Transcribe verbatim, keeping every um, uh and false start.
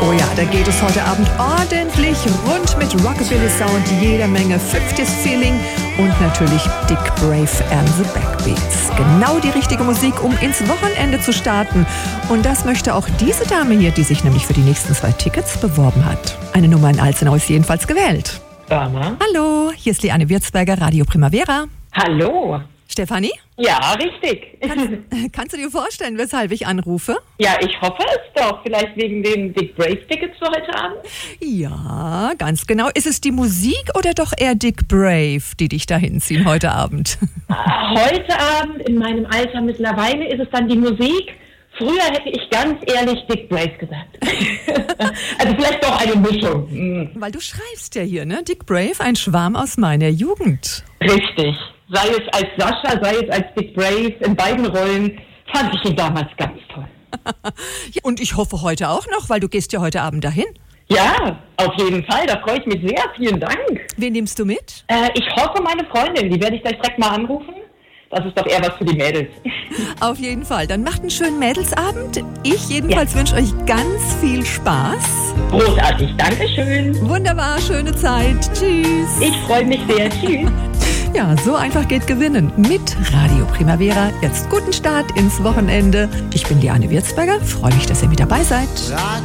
Oh ja, da geht es heute Abend ordentlich rund mit Rockabilly Sound, jeder Menge fünfziger Feeling und natürlich Dick Brave and the Backbeats. Genau die richtige Musik, um ins Wochenende zu starten. Und das möchte auch diese Dame hier, die sich nämlich für die nächsten zwei Tickets beworben hat. Eine Nummer in Alzenau ist jedenfalls gewählt. Dama. Hallo, hier ist Liane Wirzberger, Radio Primavera. Hallo. Stefanie? Ja, richtig. Kannst, kannst du dir vorstellen, weshalb ich anrufe? Ja, ich hoffe es doch. Vielleicht wegen den Dick Brave-Tickets für heute Abend? Ja, ganz genau. Ist es die Musik oder doch eher Dick Brave, die dich da hinziehen heute Abend? Heute Abend, in meinem Alter mittlerweile, ist es dann die Musik. Früher hätte ich ganz ehrlich Dick Brave gesagt. Also vielleicht doch eine Mischung. Hm. Weil du schreibst ja hier, ne? Dick Brave, ein Schwarm aus meiner Jugend. Richtig. Sei es als Sascha, sei es als Dick Brave, in beiden Rollen fand ich ihn damals ganz toll. Ja, und ich hoffe heute auch noch, weil du gehst ja heute Abend dahin. Ja, auf jeden Fall, da freue ich mich sehr. Vielen Dank. Wen nimmst du mit? Äh, ich hoffe meine Freundin, die werde ich gleich direkt mal anrufen. Das ist doch eher was für die Mädels. Auf jeden Fall. Dann macht einen schönen Mädelsabend. Ich jedenfalls ja. wünsche euch ganz viel Spaß. Großartig, Dankeschön. Wunderbar, schöne Zeit. Tschüss. Ich freue mich sehr. Tschüss. Ja, so einfach geht Gewinnen mit Radio Primavera. Jetzt guten Start ins Wochenende. Ich bin Liane Wirzberger. Freue mich, dass ihr mit dabei seid.